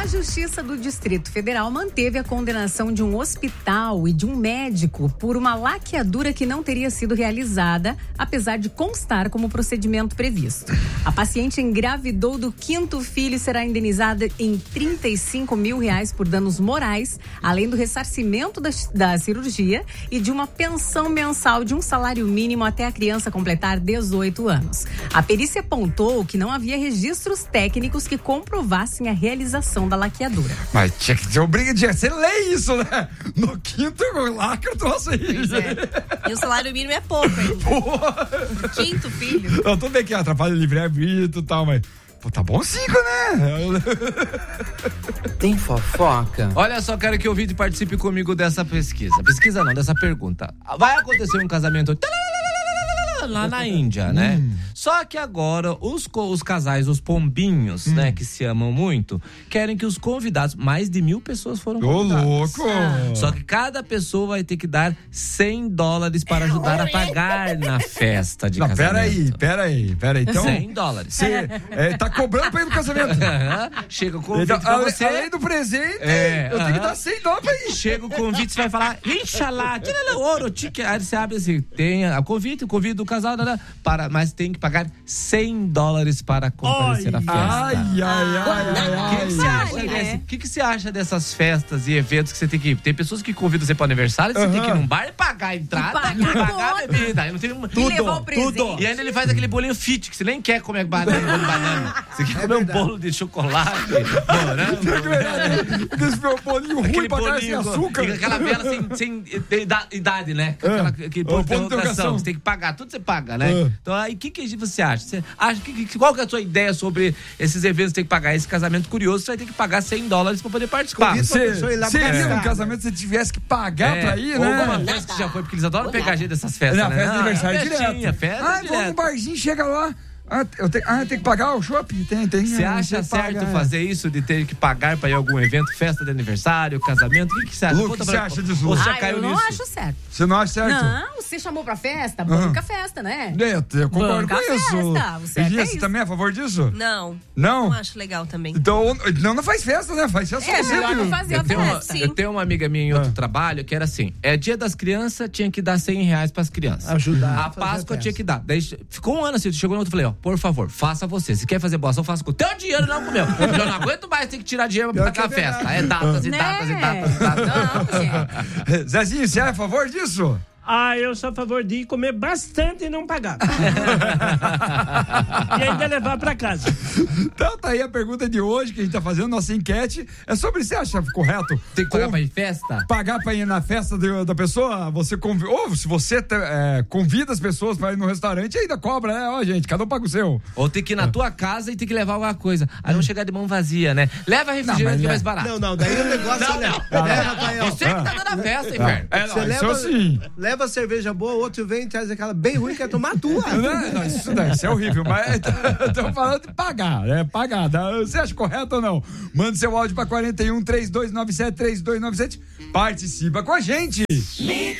A Justiça do Distrito Federal manteve a condenação de um hospital e de um médico por uma laqueadura que não teria sido realizada, apesar de constar como procedimento previsto. A paciente engravidou do 5º filho e será indenizada em R$35 mil por danos morais, além do ressarcimento da cirurgia e de uma pensão mensal de um salário mínimo até a criança completar 18 anos. A perícia apontou que não havia registros técnicos que comprovassem a realização da laqueadura. Mas tinha que ser obrigadinho. Você lê isso, né? No 5º lacre eu trouxe aí. Pois é. E o salário mínimo é pouco ainda. Porra. 5º filho. Eu tô bem que atrapalha o livre-arbítrio e tal, mas... Pô, tá bom 5, né? Tem fofoca? Olha só, quero que o ouvinte participe comigo dessa pesquisa. Pesquisa não, dessa pergunta. Vai acontecer um casamento lá na Índia, né? Só que agora os casais, os pombinhos, né, que se amam muito, querem que os convidados, mais de 1.000 pessoas foram convidadas. Ô, louco! Só que cada pessoa vai ter que dar $100 para ajudar a pagar na festa de casamento. Pera aí. Então, $100. Você tá cobrando pra ir no casamento. Chega o convite Então, pra você. além do presente, eu tenho que dar $100 pra ir. Chega o convite, você vai falar, Inxalá, tira ouro, tique. Aí você abre assim, tem o convite do casal, mas tem que pagar $100 para comparecer à festa. O que você acha dessas festas e eventos que você tem que ir? Tem pessoas que convidam você para o aniversário, você tem que ir num bar e pagar a entrada, pagar a bebida. Aí não tem tudo. E ainda ele faz aquele bolinho fit, que você nem quer comer banana. Você quer comer um bolo de chocolate, morango. Aquele bolinho ruim pra dar sem açúcar. E aquela vela sem idade, né? Aquele ponto de interrogação. Você tem que pagar, tudo você paga, né? Então aí, o que você acha? Qual que é a sua ideia sobre esses eventos que tem que pagar? Esse casamento curioso, você vai ter que pagar $100 pra poder participar. Seria um casamento se você tivesse que pagar pra ir, né? Ou alguma festa que já foi, porque eles adoram pegar gente dessas festas, né? Festa de aniversário direto. Vamos no barzinho, chega lá. Eu tenho que pagar o shopping? Tem. Você acha certo fazer isso, de ter que pagar pra ir a algum evento, festa de aniversário, casamento? O que você acha? Lu, o que você acha disso? Eu não acho certo. Você não acha certo? Não, você chamou pra festa, banca a festa, né? Eu concordo com isso. Você também é a favor disso? Não. Não? Não acho legal também. Então, não faz festa, né? Faz festa melhor não fazer a festa. Eu tenho uma amiga minha em outro trabalho que era assim, dia das crianças, tinha que dar R$100 pras crianças. Ajudar. A Páscoa tinha que dar. Daí ficou um ano assim, chegou no outro, falei, por favor, faça você. Se quer fazer boa ação, faça com o teu dinheiro, não com o meu. Eu não aguento mais ter que tirar dinheiro pra pagar a festa. É datas e datas. Não, gente. Zezinho, você é a favor disso? Eu sou a favor de comer bastante e não pagar. E ainda levar pra casa. Então tá aí a pergunta de hoje que a gente tá fazendo, nossa enquete. É sobre se acha correto. Tem que pagar pra ir em festa? Pagar pra ir na festa da pessoa, ou se você convida as pessoas pra ir no restaurante, ainda cobra, né? Gente, cada um paga o seu. Ou tem que ir na tua casa e tem que levar alguma coisa. Aí não chegar de mão vazia, né? Leva refrigerante que é mais barato. Não, daí o negócio Você que tá dando a festa, inferno. Leva a cerveja boa, outro vem e traz aquela bem ruim, quer tomar a tua. Isso é horrível, mas estamos falando de pagar, né? Pagar. Você acha correto ou não? Manda seu áudio para 41 3297 3297. Participa com a gente.